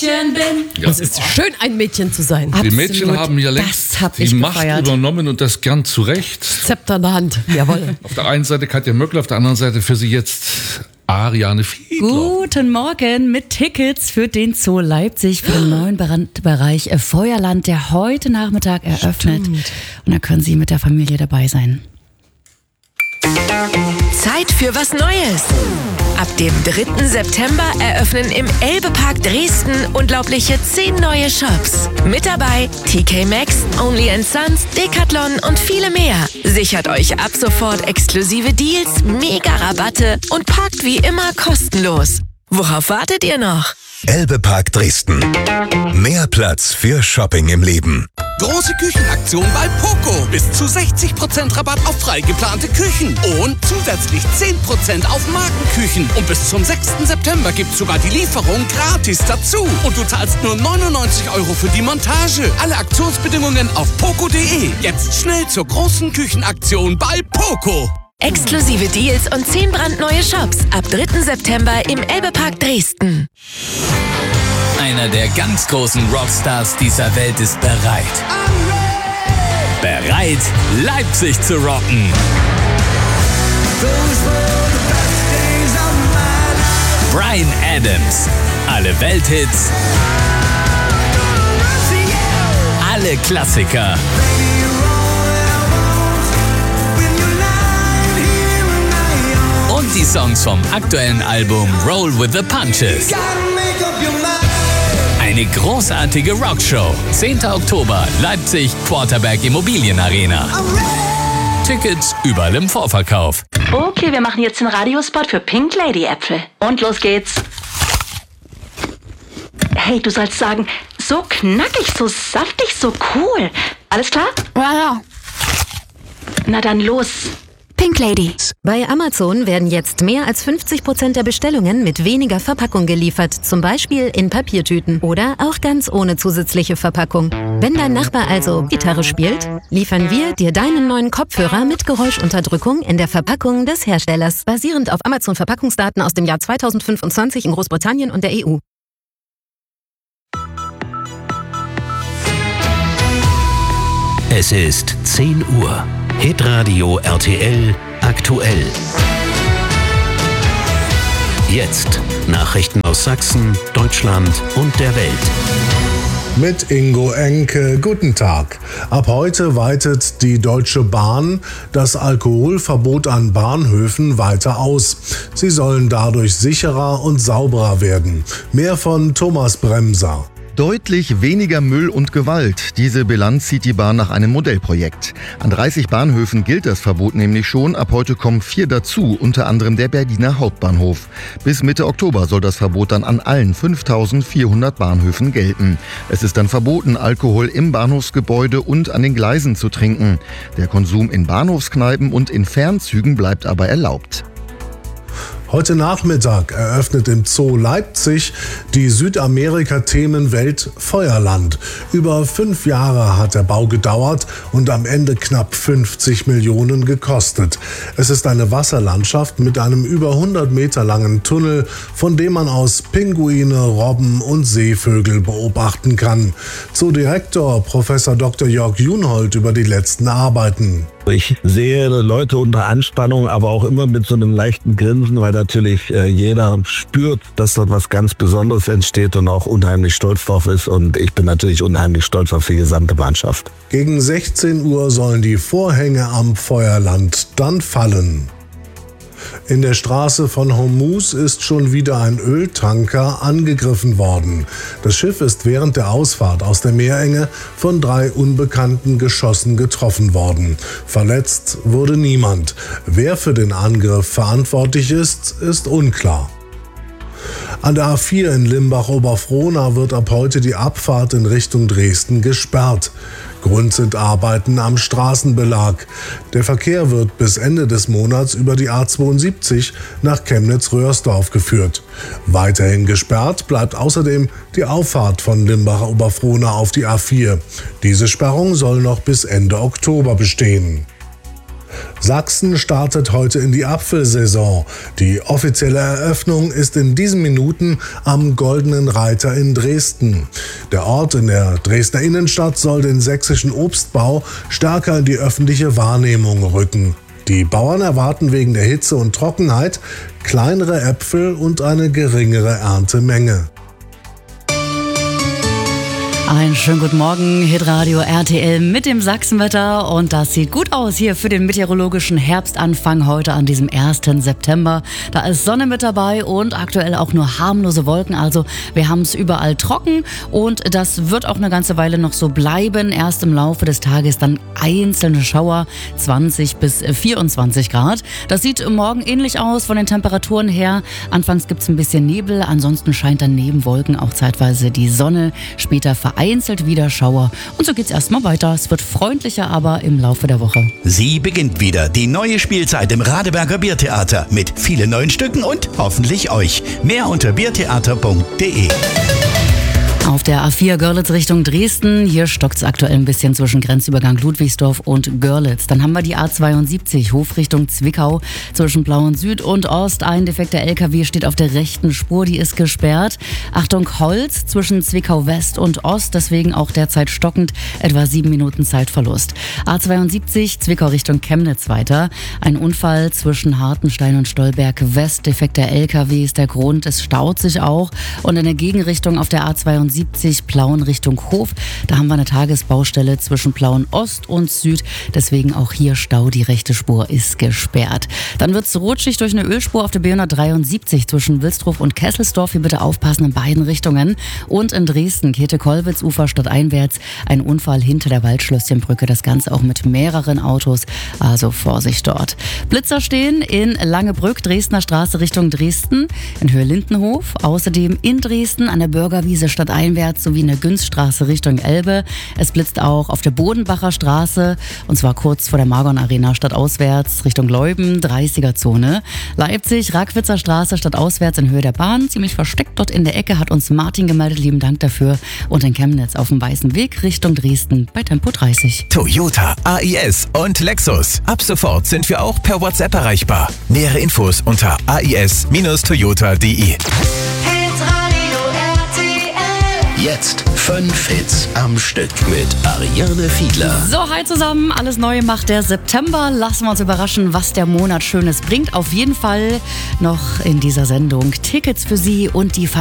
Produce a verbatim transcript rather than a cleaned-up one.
Mädchen bin. Ja. Es ist schön, ein Mädchen zu sein. Die Mädchen haben ja längst hab die Macht gefeiert. übernommen und das gern zu Recht. Zepter in der Hand, jawohl. Auf der einen Seite Katja Möckler, auf der anderen Seite für sie jetzt Ariane Fiedler. Guten Morgen mit Tickets für den Zoo Leipzig für den neuen Bereich Feuerland, der heute Nachmittag eröffnet. Stimmt. Und da können Sie mit der Familie dabei sein. Zeit für was Neues. Ab dem dritten September eröffnen im Elbe-Park Dresden unglaubliche zehn neue Shops. Mit dabei T K Maxx, Only and Sons, Decathlon und viele mehr. Sichert euch ab sofort exklusive Deals, Mega-Rabatte und parkt wie immer kostenlos. Worauf wartet ihr noch? Elbe-Park Dresden. Mehr Platz für Shopping im Leben. Große Küchenaktion bei Poco. Bis zu sechzig Prozent Rabatt auf frei geplante Küchen. Und zusätzlich zehn Prozent auf Markenküchen. Und bis zum sechsten September gibt's sogar die Lieferung gratis dazu. Und du zahlst nur neunundneunzig Euro für die Montage. Alle Aktionsbedingungen auf poco punkt de. Jetzt schnell zur großen Küchenaktion bei Poco. Exklusive Deals und zehn brandneue Shops ab dritten September im Elbe-Park Dresden. Einer der ganz großen Rockstars dieser Welt ist bereit. Bereit, Leipzig zu rocken. Bryan Adams. Alle Welthits. Alle Klassiker. Und die Songs vom aktuellen Album Roll with the Punches. Eine großartige Rockshow. zehnten Oktober, Leipzig, Quarterberg Immobilienarena. Tickets überall im Vorverkauf. Okay, wir machen jetzt den Radiospot für Pink Lady Äpfel. Und los geht's. Hey, du sollst sagen, so knackig, so saftig, so cool. Alles klar? Ja, ja. Na dann los. Pink Lady. Bei Amazon werden jetzt mehr als fünfzig Prozent der Bestellungen mit weniger Verpackung geliefert. Zum Beispiel in Papiertüten oder auch ganz ohne zusätzliche Verpackung. Wenn dein Nachbar also Gitarre spielt, liefern wir dir deinen neuen Kopfhörer mit Geräuschunterdrückung in der Verpackung des Herstellers. Basierend auf Amazon-Verpackungsdaten aus dem Jahr zweitausendfünfundzwanzig in Großbritannien und der E U. Es ist zehn Uhr. Hitradio R T L aktuell. Jetzt Nachrichten aus Sachsen, Deutschland und der Welt. Mit Ingo Enke, guten Tag. Ab heute weitet die Deutsche Bahn das Alkoholverbot an Bahnhöfen weiter aus. Sie sollen dadurch sicherer und sauberer werden. Mehr von Thomas Bremser. Deutlich weniger Müll und Gewalt. Diese Bilanz zieht die Bahn nach einem Modellprojekt. An dreißig Bahnhöfen gilt das Verbot nämlich schon. Ab heute kommen vier dazu, unter anderem der Berliner Hauptbahnhof. Bis Mitte Oktober soll das Verbot dann an allen fünftausendvierhundert Bahnhöfen gelten. Es ist dann verboten, Alkohol im Bahnhofsgebäude und an den Gleisen zu trinken. Der Konsum in Bahnhofskneipen und in Fernzügen bleibt aber erlaubt. Heute Nachmittag eröffnet im Zoo Leipzig die Südamerika-Themenwelt Feuerland. Über fünf Jahre hat der Bau gedauert und am Ende knapp fünfzig Millionen gekostet. Es ist eine Wasserlandschaft mit einem über hundert Meter langen Tunnel, von dem man aus Pinguine, Robben und Seevögel beobachten kann. Zoodirektor Professor Doktor Jörg Junhold über die letzten Arbeiten. Ich sehe Leute unter Anspannung, aber auch immer mit so einem leichten Grinsen, weil natürlich äh, jeder spürt, dass dort was ganz Besonderes entsteht und auch unheimlich stolz drauf ist. Und ich bin natürlich unheimlich stolz auf die gesamte Mannschaft. Gegen sechzehn Uhr sollen die Vorhänge am Feuerland dann fallen. In der Straße von Hormuz ist schon wieder ein Öltanker angegriffen worden. Das Schiff ist während der Ausfahrt aus der Meerenge von drei unbekannten Geschossen getroffen worden. Verletzt wurde niemand. Wer für den Angriff verantwortlich ist, ist unklar. An der A vier in Limbach-Oberfrohna wird ab heute die Abfahrt in Richtung Dresden gesperrt. Grund sind Arbeiten am Straßenbelag. Der Verkehr wird bis Ende des Monats über die A zweiundsiebzig nach Chemnitz-Röhrsdorf geführt. Weiterhin gesperrt bleibt außerdem die Auffahrt von Limbach-Oberfrohna auf die A vier. Diese Sperrung soll noch bis Ende Oktober bestehen. Sachsen startet heute in die Apfelsaison. Die offizielle Eröffnung ist in diesen Minuten am Goldenen Reiter in Dresden. Der Ort in der Dresdner Innenstadt soll den sächsischen Obstbau stärker in die öffentliche Wahrnehmung rücken. Die Bauern erwarten wegen der Hitze und Trockenheit kleinere Äpfel und eine geringere Erntemenge. Einen schönen guten Morgen, Hitradio R T L mit dem Sachsenwetter und das sieht gut aus hier für den meteorologischen Herbstanfang heute an diesem ersten September. Da ist Sonne mit dabei und aktuell auch nur harmlose Wolken, also wir haben es überall trocken und das wird auch eine ganze Weile noch so bleiben. Erst im Laufe des Tages dann einzelne Schauer, zwanzig bis vierundzwanzig Grad. Das sieht morgen ähnlich aus von den Temperaturen her. Anfangs gibt es ein bisschen Nebel, ansonsten scheint dann neben Wolken auch zeitweise die Sonne, später vereinzelt wieder Schauer. Und so geht's erstmal weiter. Es wird freundlicher, aber im Laufe der Woche. Sie beginnt wieder die neue Spielzeit im Radeberger Biertheater mit vielen neuen Stücken und hoffentlich euch. Mehr unter biertheater punkt de. Auf der A vier Görlitz Richtung Dresden, hier stockt es aktuell ein bisschen zwischen Grenzübergang Ludwigsdorf und Görlitz. Dann haben wir die A zweiundsiebzig, Hof Richtung Zwickau, zwischen Plauen Süd und Ost. Ein defekter L K W steht auf der rechten Spur, die ist gesperrt. Achtung, Holz zwischen Zwickau West und Ost, deswegen auch derzeit stockend, etwa sieben Minuten Zeitverlust. A zweiundsiebzig, Zwickau Richtung Chemnitz weiter. Ein Unfall zwischen Hartenstein und Stolberg West, defekter L K W ist der Grund, es staut sich auch. Und in der Gegenrichtung auf der A zweiundsiebzig, Plauen Richtung Hof. Da haben wir eine Tagesbaustelle zwischen Plauen Ost und Süd. Deswegen auch hier Stau. Die rechte Spur ist gesperrt. Dann wird es rutschig durch eine Ölspur auf der B hundertdreiundsiebzig zwischen Wilsdruf und Kesselsdorf. Hier bitte aufpassen in beiden Richtungen. Und in Dresden, Käthe-Kollwitz, Ufer stadteinwärts, ein Unfall hinter der Waldschlösschenbrücke. Das Ganze auch mit mehreren Autos. Also Vorsicht dort. Blitzer stehen in Langebrück, Dresdner Straße Richtung Dresden, in Höhe Lindenhof. Außerdem in Dresden an der Bürgerwiese stadteinwärts sowie in der Günststraße Richtung Elbe. Es blitzt auch auf der Bodenbacher Straße und zwar kurz vor der Margon Arena stadtauswärts Richtung Leuben, dreißiger Zone. Leipzig, Rackwitzer Straße stadtauswärts in Höhe der Bahn. Ziemlich versteckt dort in der Ecke hat uns Martin gemeldet. Lieben Dank dafür. Und in Chemnitz auf dem Weißen Weg Richtung Dresden bei Tempo dreißig. Toyota, A I S und Lexus. Ab sofort sind wir auch per WhatsApp erreichbar. Nähere Infos unter a i s Toyota punkt de. Jetzt fünf Hits am Stück mit Ariane Fiedler. So, hi zusammen. Alles Neue macht der September. Lassen wir uns überraschen, was der Monat Schönes bringt. Auf jeden Fall noch in dieser Sendung Tickets für Sie und die